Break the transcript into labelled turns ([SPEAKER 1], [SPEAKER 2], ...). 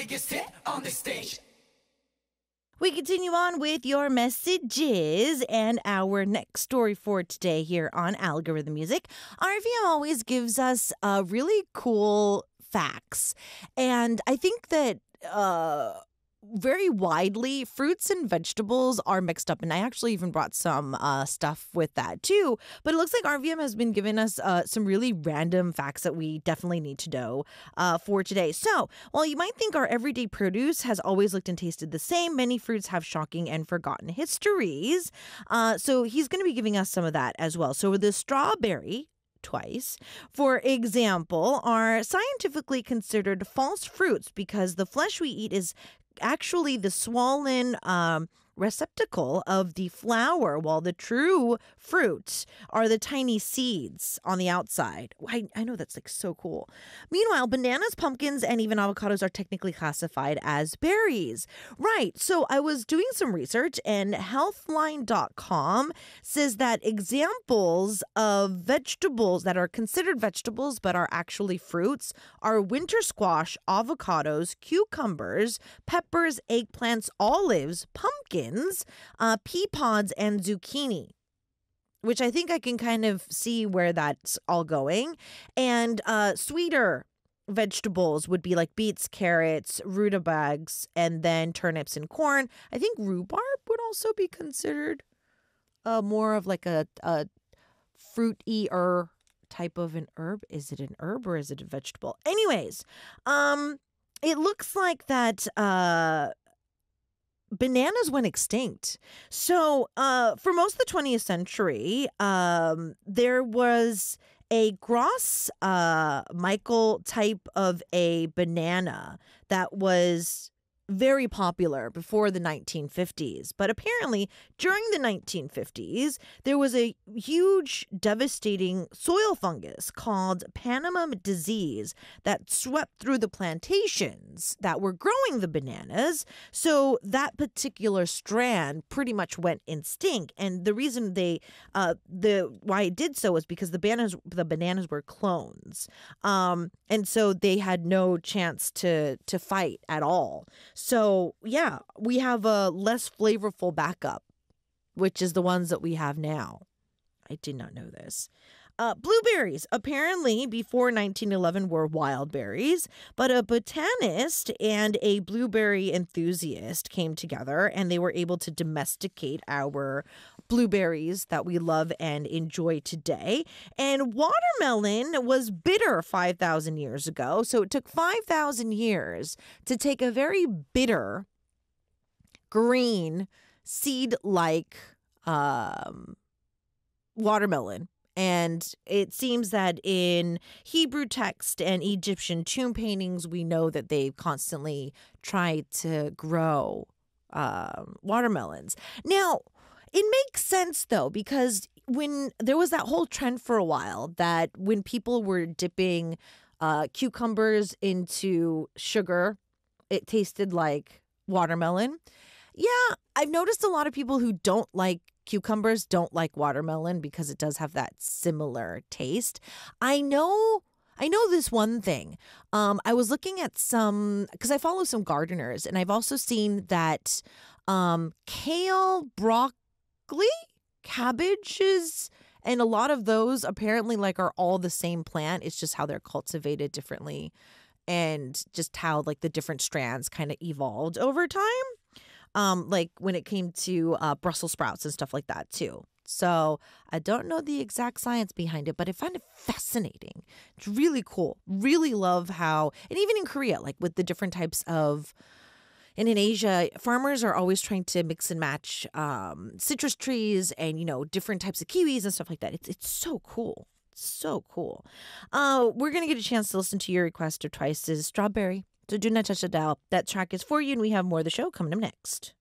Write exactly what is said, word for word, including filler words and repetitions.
[SPEAKER 1] biggest hit on the stage.
[SPEAKER 2] We continue on with your messages, and our next story for today here on Algorithm Music. R V M always gives us uh, really cool facts, and I think that uh, very widely, fruits and vegetables are mixed up, and I actually even brought some uh, stuff with that too. But it looks like R V M has been giving us uh, some really random facts that we definitely need to know uh, for today. So, while you might think our everyday produce has always looked and tasted the same, many fruits have shocking and forgotten histories. Uh, so he's going to be giving us some of that as well. So the strawberry, twice, for example, are scientifically considered false fruits because the flesh we eat is actually the swollen um, receptacle of the flower, while the true fruits are the tiny seeds on the outside. I, I know that's like so cool. Meanwhile, bananas, pumpkins, and even avocados are technically classified as berries. Right. So I was doing some research, and healthline dot com says that examples of vegetables that are considered vegetables but are actually fruits are winter squash, avocados, cucumbers, peppers, eggplants, olives, pumpkins, uh, pea pods, and zucchini, which I think I can kind of see where that's all going. And uh, sweeter vegetables would be like beets, carrots, rutabagas, and then turnips and corn. I think rhubarb would also be considered uh, more of like a, a fruity-er type of an herb. Is it an herb or is it a vegetable? Anyways, um, it looks like that uh, bananas went extinct. So uh, for most of the twentieth century, um, there was a Gros uh, Michael type of a banana that was very popular before the nineteen fifties. But apparently, during the nineteen fifties, there was a huge, devastating soil fungus called Panama disease that swept through the plantations that were growing the bananas. So that particular strand pretty much went extinct. And the reason they, uh, the why it did so was because the bananas, the bananas were clones, um, and so they had no chance to to fight at all. So, yeah, we have a less flavorful backup, which is the ones that we have now. I did not know this. Uh, blueberries, apparently before nineteen eleven, were wild berries, but a botanist and a blueberry enthusiast came together and they were able to domesticate our blueberries that we love and enjoy today. And watermelon was bitter five thousand years ago, so it took five thousand years to take a very bitter, green, seed-like um, watermelon. And it seems that in Hebrew text and Egyptian tomb paintings, we know that they constantly tried to grow um, watermelons. Now, it makes sense, though, because when there was that whole trend for a while that when people were dipping uh, cucumbers into sugar, it tasted like watermelon. Yeah, I've noticed a lot of people who don't like cucumbers don't like watermelon because it does have that similar taste. I know I know this one thing. Um, I was looking at some, because I follow some gardeners, and I've also seen that um, kale, broccoli, cabbages, and a lot of those apparently like are all the same plant. It's just how they're cultivated differently and just how like the different strands kind of evolved over time. Um, like when it came to uh, Brussels sprouts and stuff like that too. So I don't know the exact science behind it, but I find it fascinating. It's really cool. Really love how, and even in Korea, like with the different types of, and in Asia, farmers are always trying to mix and match um, citrus trees and, you know, different types of kiwis and stuff like that. It's it's so cool. So cool. Uh, we're going to get a chance to listen to your request of Twice's Strawberry. So do not touch the dial. That track is for you, and we have more of the show coming up next.